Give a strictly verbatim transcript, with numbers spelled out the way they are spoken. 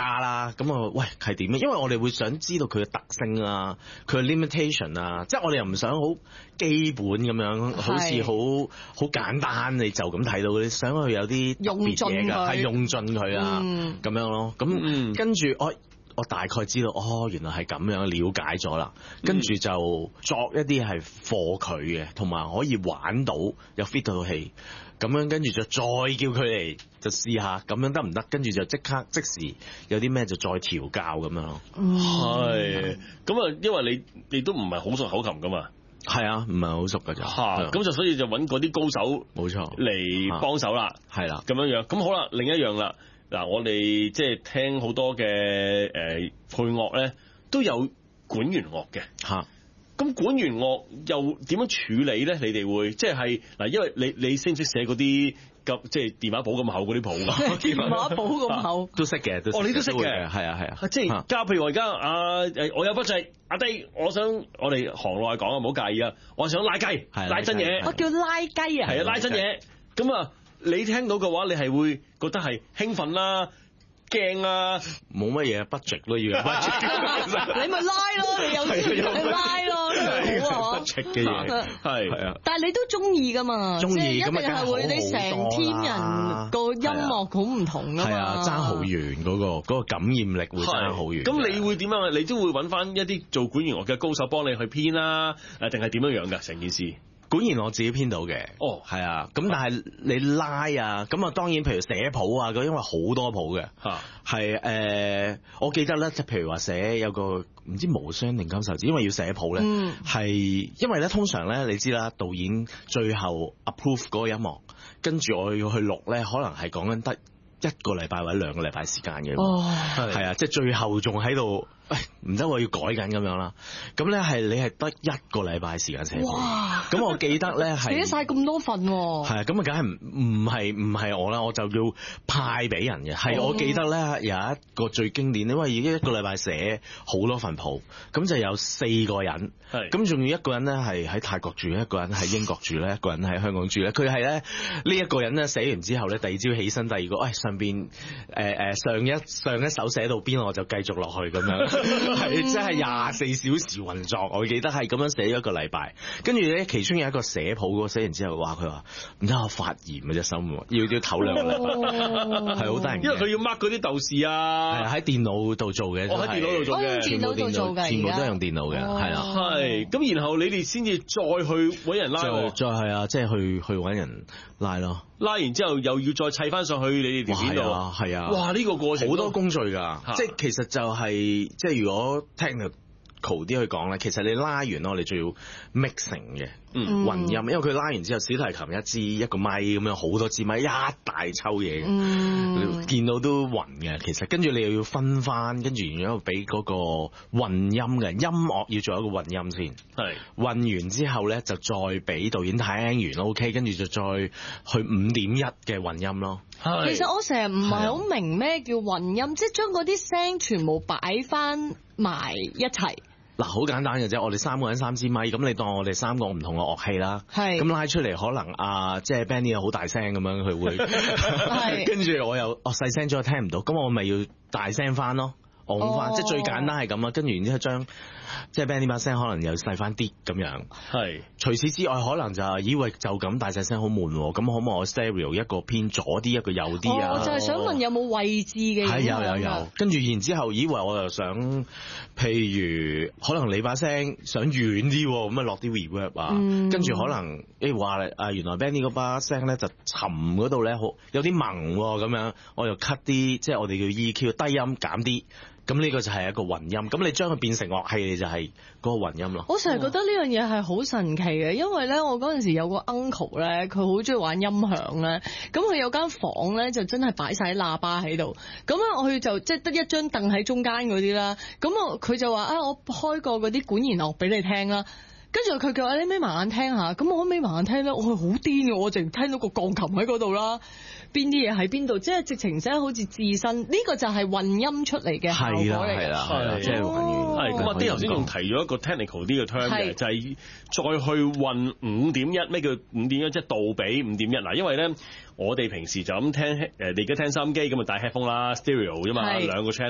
加啦，咁啊喂係點？因為我哋會想知道佢嘅特性啊，佢嘅 limitation 啊，即係我哋又唔想好基本咁樣，好似好好簡單你就咁睇到，你想佢有啲特別嘢㗎，係用盡佢啊咁、嗯、樣咯。咁、嗯、跟住我我大概知道，哦原來係咁樣，了解咗啦。跟住就作一啲係貨佢嘅，同埋可以玩到有 fit 到戲。咁樣跟住就再叫佢嚟就試下，咁樣得唔得？跟住就即刻即時有啲咩就再調教咁樣咯。 係咁啊，因為你你都唔係好熟口琴噶嘛。 係啊，唔係好熟㗎咋。 嚇，咁就所以就揾嗰啲高手， 冇錯嚟幫手啦。係啦，咁樣樣。咁好啦，另一樣啦。嗱，我哋即係聽好多嘅誒、呃、配樂咧，都有管弦樂嘅嚇。咁管弦樂又點樣處理咧？你哋會即係嗱，因為你你識唔識寫嗰啲咁即係電話簿咁厚嗰啲譜㗎？ 電話簿咁厚都識嘅，都哦，你都識嘅， 係啊係啊， 即係加譬如我而家啊誒，我有筆掣，阿弟，我想我哋行內講啊，唔好介意啊，我想拉雞，拉真嘢， 我叫拉雞啊， 係啊，拉真嘢。咁啊，你聽到嘅話，你係會覺得係興奮啦。驚啊！ 冇乜嘢 budget 咯，要 budget 你咪拉咯，你有錢你拉咯，好啊 budget 嘅嘢係係啊。 但係你都中意噶嘛？ 中意咁一定係會你成 team 人個音樂好唔同噶嘛？ 係啊，爭好遠嗰個嗰個感染力會爭好遠。 咁你會點樣？你都會揾翻一啲做管弦樂嘅高手幫你去編啦，誒定係點樣樣㗎？成件事？ 管弦我自己編到嘅， 哦，係啊，咁但係你拉啊，咁啊當然譬如寫譜啊，咁因為好多譜嘅，係誒、呃，我記得咧，就譬如話寫有個唔知無雙定金手指，因為要寫譜咧，係、嗯、因為咧通常咧你知啦，導演最後 approve 嗰個音樂，跟住我要去錄咧，可能係講緊得一個禮拜或者兩個禮拜時間嘅，哦，係啊，即係最後仲喺度。唔得，我要改緊咁樣啦。咁咧係你係得一個禮拜時間寫譜。哇！咁我記得咧係寫晒咁多份喎。 係啊，咁啊梗係唔唔係唔係我啦，我就要派俾人嘅。係、哦、我記得咧有一個最經典，因為已經一個禮拜寫好多份譜，咁就有四個人。係。咁仲要一個人咧係喺泰國住，一個人喺英國住咧，一個人喺香港住咧。佢係咧呢一個人咧寫完之後咧，第二朝起身，第二個，喂、哎、上邊誒誒上一上一首寫到邊，我就繼續落去咁樣。係即係廿四小時運作，我記得係咁樣寫咗一個禮拜，跟住咧其中有一個寫譜嗰個寫完之後，哇佢話唔得，我發炎嘅隻心，要要唞兩個禮拜，係好得人， 因為佢要 mark 嗰啲豆豉啊， 係喺電腦度做嘅， 我喺電腦度做嘅， 電腦度做嘅， 全部都係用電腦嘅，係啦， 係咁，然後你哋先至再去搵人拉， 再係啊，即係去去搵人拉咯， 拉完之後又要再砌翻上去你哋條片度， 係啊， 哇呢個過程好多工序㗎，即係其實就係即係如果 technical 啲去講咧，其實你拉完咯，你仲要 mixing 嘅，嗯，混音，因為佢拉完之後，小提琴一支一個咪咁樣，好多支咪一大抽嘢嘅，嗯，你見到都暈嘅。其實跟住你又要分翻，跟住然之後俾嗰個混音嘅音樂要做一個混音先，係混完之後咧，就再俾導演聽完 OK，跟住就再去五點一嘅混音咯。 其實我成日唔係好明咩叫混音，即係將嗰啲聲全部擺翻埋一齊。 嗱，好簡單嘅啫，我哋三個人三支咪，咁你當我哋三個唔同嘅樂器啦，係咁拉出嚟，可能啊，即係 Benny 有好大聲咁樣，佢會，係跟住我又哦細聲咗聽唔到，咁我咪要大聲翻咯。按翻、哦，即係最簡單係咁啦，跟住然之後將即係 band 呢把聲可能又細翻啲咁樣。係，除此之外可能就以為就咁大細聲好悶，咁可唔可以我 stereo 一個偏左啲，一個右啲啊？ 我、哦、就係、是、想問有冇位置嘅？係有有有，跟住然之後以為我又想，譬如可能你把聲想遠啲，咁啊落啲 reverb 啊，跟、嗯、住可能誒話啊原來 band 呢嗰把聲咧就沉嗰度咧好有啲萌咁樣，我又 cut 啲，即係我哋叫 E Q 低音減啲。咁呢個就係一個混音，咁你將佢變成樂器，你就係嗰個混音咯。 我成日覺得呢樣嘢係好神奇嘅，因為咧我嗰陣時有個 uncle 咧，佢好中意玩音響咧，咁佢有間房咧就真係擺晒喇叭喺度，咁咧我佢就即係得一張凳喺中間嗰啲啦，咁我佢就話啊，我開個嗰啲管弦樂俾你聽啦。跟住佢叫我你眯埋眼聽下，咁我眯埋眼聽咧，我係好癲嘅，我淨聽到個鋼琴喺嗰度啦，邊啲嘢喺邊度，即係直情真係好似自身，呢、這個就係混音出嚟嘅效果嚟嘅。係啦，係啦，即係混音。係咁啊！啲頭先仲提咗一個 technical 啲嘅 term 嘅，就係、是、再去混五點一，咩叫五點一？即係杜比五點一嗱，因為咧我哋平時就咁聽誒，你而家聽收音機咁啊，戴 headphone 啦 ，stereo 啫嘛，兩個 channel。